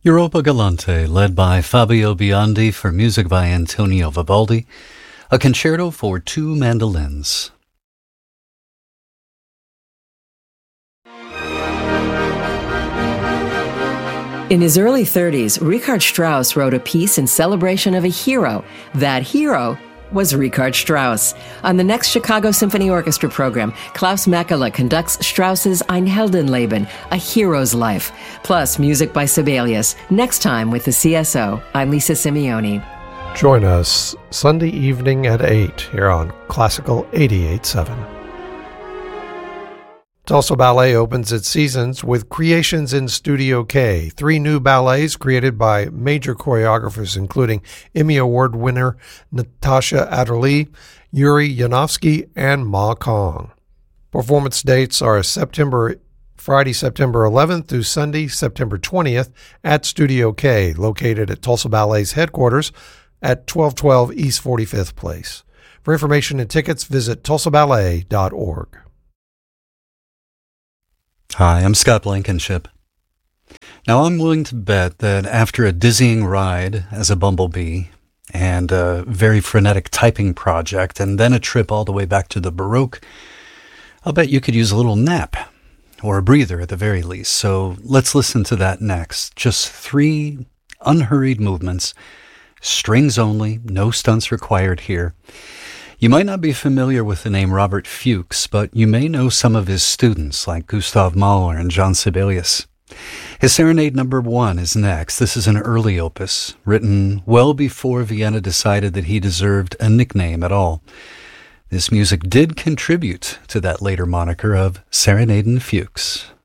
Europa Galante, led by Fabio Biondi for music by Antonio Vivaldi, a concerto for two mandolins. In his early 30s, Richard Strauss wrote a piece in celebration of a hero. That hero was Richard Strauss. On the next Chicago Symphony Orchestra program, Klaus Mekela conducts Strauss's Ein Heldenleben, A Hero's Life, plus music by Sibelius. Next time with the CSO, I'm Lisa Simeoni. Join us Sunday evening at 8 here on Classical 88.7. Tulsa Ballet opens its seasons with Creations in Studio K, 3 new ballets created by major choreographers including Emmy Award winner Natasha Adderley, Yuri Yanovsky, and Ma Kong. Performance dates are Friday, September 11th through Sunday, September 20th at Studio K, located at Tulsa Ballet's headquarters at 1212 East 45th Place. For information and tickets, visit tulsaballet.org. Hi, I'm Scott Blankenship. Now, I'm willing to bet that after a dizzying ride as a bumblebee and a very frenetic typing project and then a trip all the way back to the Baroque, I'll bet you could use a little nap or a breather at the very least. So let's listen to that next. Just 3 unhurried movements, strings only, no stunts required here. You might not be familiar with the name Robert Fuchs, but you may know some of his students like Gustav Mahler and John Sibelius. His Serenade No. 1 is next. This is an early opus, written well before Vienna decided that he deserved a nickname at all. This music did contribute to that later moniker of Serenaden Fuchs.